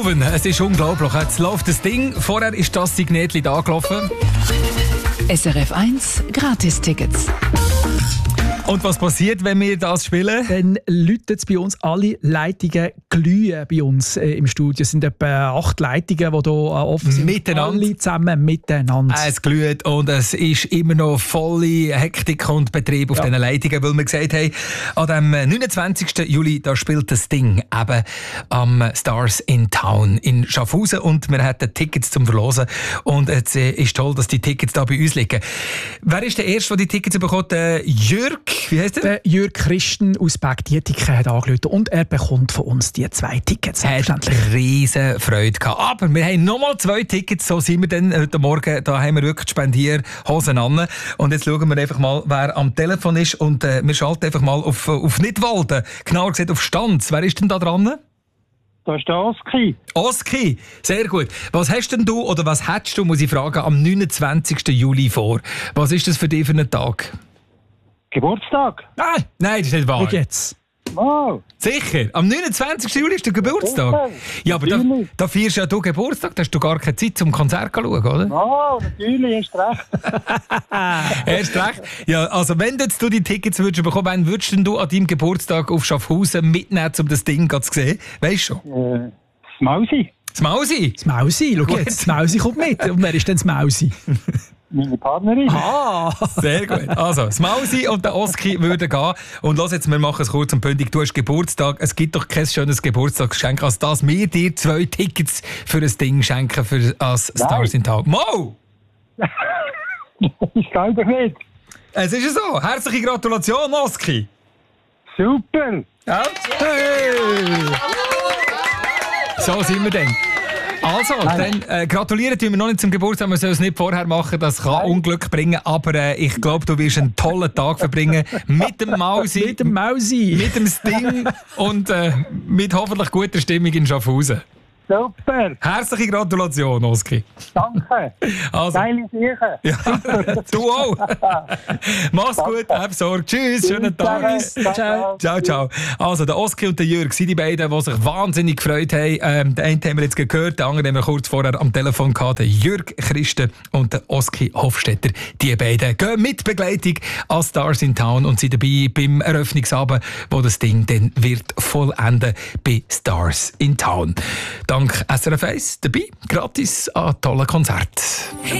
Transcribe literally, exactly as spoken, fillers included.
Beethoven, es ist unglaublich. Jetzt läuft das Ding, vorher ist das Signetli da gelaufen. S R F eins Gratis-Tickets. Und was passiert, wenn wir das spielen? Dann läuten bei uns alle Leitungen glühen bei uns äh, im Studio. Es sind etwa acht Leitungen, die hier äh, offen sind. Miteinander. Alle zusammen miteinander. Es glüht und es ist immer noch volle Hektik und Betrieb auf Ja. diesen Leitungen, weil wir gesagt haben, an dem neunundzwanzigsten Juli da spielt das Ding eben am Stars in Town in Schaffhausen und wir hatten Tickets zum Verlosen und es äh, ist toll, dass die Tickets da bei uns liegen. Wer ist der Erste, der die Tickets bekommt? Äh, Jürg, wie heisst der? Der Jürg Christen aus Bergdietiken hat angerufen und er bekommt von uns die zwei Tickets. Hat riesen Freude gehabt. Aber wir haben nochmal zwei Tickets, so sind wir dann heute Morgen, da haben wir wirklich Spendierhosen an. Und jetzt schauen wir einfach mal, wer am Telefon ist und äh, wir schalten einfach mal auf, auf Nidwalden, genauer gesagt auf Stanz. Wer ist denn da dran? Da ist der Oski. Oski, sehr gut. Was hast denn du oder was hättest du, muss ich fragen, am neunundzwanzigsten Juli vor? Was ist das für dich für einen Tag? Geburtstag. Ah, nein, das ist nicht wahr. Und jetzt? Wow. Sicher, am neunundzwanzigsten Juli ist der Geburtstag. Ja, aber da, da feierst ja du Geburtstag, da hast du gar keine Zeit zum Konzert zu schauen, oder? Oh, natürlich, hast recht. Erst recht. Ja, also wenn du jetzt du die Tickets würdest bekommen, wann würdest denn du an deinem Geburtstag auf Schaffhausen mitnehmen, um das Ding zu sehen? Weißt du schon? Äh, das Mausi. Das Mausi? Das Mausi, schau Gut. jetzt, das Mausi kommt mit. Und wer ist denn das Mausi? Meine Partnerin. Ah! Sehr gut. Also, das Mausi und der Oski würden gehen. Und lass jetzt, wir machen es kurz und bündig. Du hast Geburtstag. Es gibt doch kein schönes Geburtstagsgeschenk, als dass wir dir zwei Tickets für ein Ding schenken, für als Stars in Town. Mo! Ich kann doch nicht. Es ist ja so. Herzliche Gratulation, Oski. Super. Ja. Hey. So sind wir dann. Also, dann äh, gratulieren tun wir noch nicht zum Geburtstag, wir sollen es nicht vorher machen, das kann Nein. Unglück bringen, aber äh, ich glaube, du wirst einen tollen Tag verbringen mit dem Mausi, Mit dem Mausi! mit dem Sting und äh, mit hoffentlich guter Stimmung in Schaffhausen. Super. Herzliche Gratulation, Oski. Danke. Also, Geile Sache. ja, du auch. Mach's gut, hab Sorge. Tschüss, schönen Tag. Ciao. Ciao, ciao. Also, der Oski und der Jürg sind die beiden, die sich wahnsinnig gefreut haben. Ähm, den einen haben wir jetzt gehört, den anderen haben wir kurz vorher am Telefon gehabt. Der Jürg Christen und der Oski Hofstetter. Die beiden gehen mit Begleitung an Stars in Town und sind dabei beim Eröffnungsabend, wo das Ding dann wird vollenden bei Stars in Town. Dank S R F eins dabei, gratis an tollen Konzert.